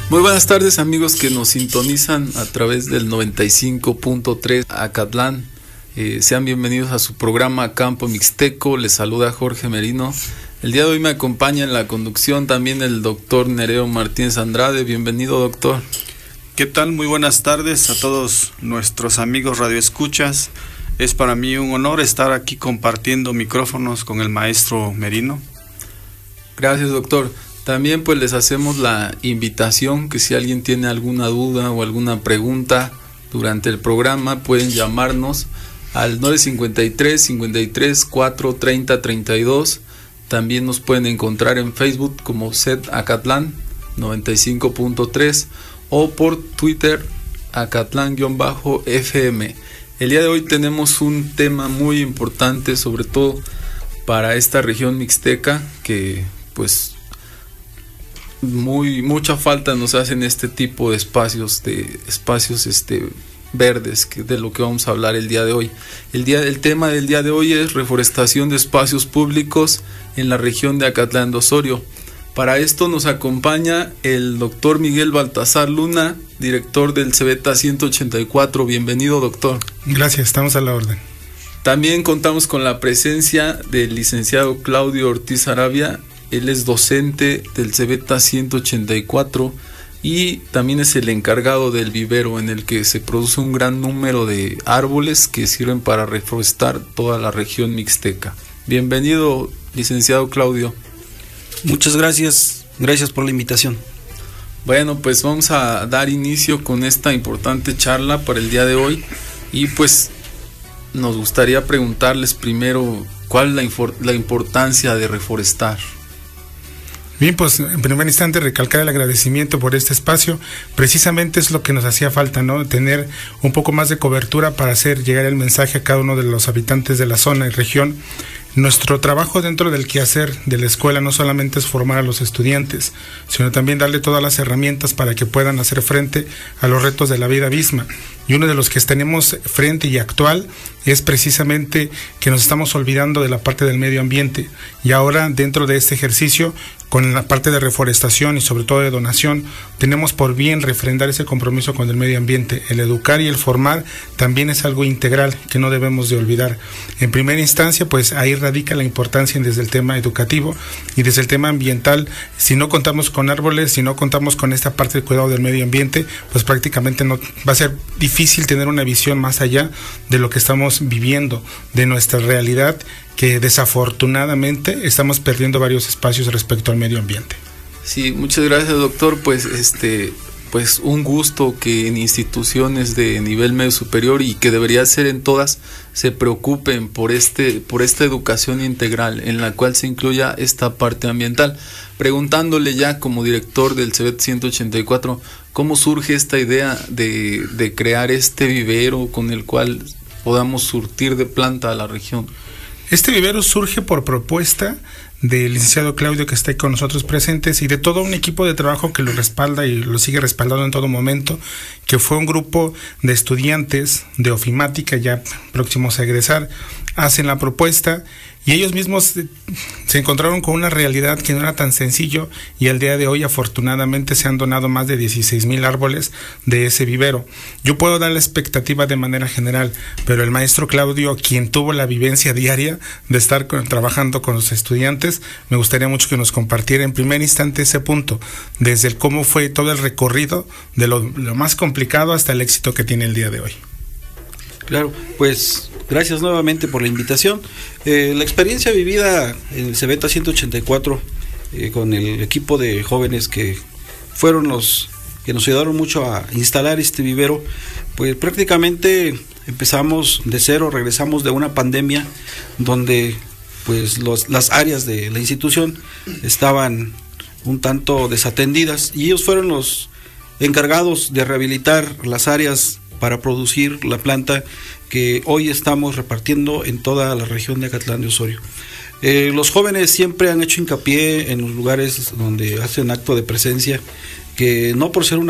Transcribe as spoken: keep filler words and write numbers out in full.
Muy buenas tardes, amigos que nos sintonizan a través del noventa y cinco punto tres Acatlán. Eh, sean bienvenidos a su programa Campo Mixteco. Les saluda Jorge Merino. El día de hoy me acompaña en la conducción también el doctor Nereo Martínez Andrade. Bienvenido, doctor. ¿Qué tal? Muy buenas tardes a todos nuestros amigos radioescuchas. Es para mí un honor estar aquí compartiendo micrófonos con el maestro Merino. Gracias, doctor. También pues les hacemos la invitación que si alguien tiene alguna duda o alguna pregunta durante el programa pueden llamarnos al nueve cinco tres, cinco tres, cuatro, treinta, treinta y dos. También nos pueden encontrar en Facebook como C E D Acatlán noventa y cinco punto tres o por Twitter Acatlán-F M. El día de hoy tenemos un tema muy importante, sobre todo para esta región mixteca, que pues muy mucha falta nos hacen este tipo de espacios de espacios este verdes, que de lo que vamos a hablar el día de hoy. El día el tema del día de hoy es reforestación de espacios públicos en la región de Acatlán de Osorio. Para esto nos acompaña el doctor Miguel Baltasar Luna, director del Cebeta ciento ochenta y cuatro. Bienvenido, doctor. Gracias, estamos a la orden. También contamos con la presencia del licenciado Claudio Ortiz Arabia. Él es docente del Cebeta ciento ochenta y cuatro y también es el encargado del vivero en el que se produce un gran número de árboles que sirven para reforestar toda la región mixteca. Bienvenido, licenciado Claudio. Muchas gracias, gracias por la invitación. Bueno, pues vamos a dar inicio con esta importante charla para el día de hoy y pues nos gustaría preguntarles primero cuál es la, infor- la importancia de reforestar. Bien, pues en primer instante recalcar el agradecimiento por este espacio. Precisamente es lo que nos hacía falta, ¿no? Tener un poco más de cobertura para hacer llegar el mensaje a cada uno de los habitantes de la zona y región. Nuestro trabajo dentro del quehacer de la escuela no solamente es formar a los estudiantes, sino también darle todas las herramientas para que puedan hacer frente a los retos de la vida misma. Y uno de los que tenemos frente y actual es precisamente que nos estamos olvidando de la parte del medio ambiente. Y ahora, dentro de este ejercicio, con la parte de reforestación y sobre todo de donación, tenemos por bien refrendar ese compromiso con el medio ambiente. El educar y el formar también es algo integral que no debemos de olvidar. En primera instancia, pues ahí radica la importancia desde el tema educativo y desde el tema ambiental. Si no contamos con árboles, si no contamos con esta parte del cuidado del medio ambiente, pues prácticamente no va a ser difícil tener una visión más allá de lo que estamos viviendo, de nuestra realidad, que desafortunadamente estamos perdiendo varios espacios respecto al medio ambiente. Sí, muchas gracias, doctor. Pues este pues un gusto que en instituciones de nivel medio superior y que debería ser en todas se preocupen por este por esta educación integral en la cual se incluya esta parte ambiental. Preguntándole ya como director del Cebeta ciento ochenta y cuatro, ¿cómo surge esta idea de, de crear este vivero con el cual podamos surtir de planta a la región? Este vivero surge por propuesta del licenciado Claudio, que está ahí con nosotros presentes, y de todo un equipo de trabajo que lo respalda y lo sigue respaldando en todo momento, que fue un grupo de estudiantes de ofimática ya próximos a egresar. Hacen la propuesta y ellos mismos se encontraron con una realidad que no era tan sencillo, y al día de hoy afortunadamente se han donado más de dieciséis mil árboles de ese vivero. Yo puedo dar la expectativa de manera general, pero el maestro Claudio, quien tuvo la vivencia diaria de estar con, trabajando con los estudiantes, me gustaría mucho que nos compartiera en primer instante ese punto, desde el cómo fue todo el recorrido de lo, lo más complicado hasta el éxito que tiene el día de hoy. Claro, pues gracias nuevamente por la invitación. Eh, la experiencia vivida en el Cebeta ciento ochenta y cuatro eh, con el equipo de jóvenes que fueron los que nos ayudaron mucho a instalar este vivero, pues prácticamente empezamos de cero, regresamos de una pandemia donde pues los, las áreas de la institución estaban un tanto desatendidas y ellos fueron los encargados de rehabilitar las áreas para producir la planta que hoy estamos repartiendo en toda la región de Acatlán de Osorio. Eh, los jóvenes siempre han hecho hincapié en los lugares donde hacen acto de presencia, que no por ser una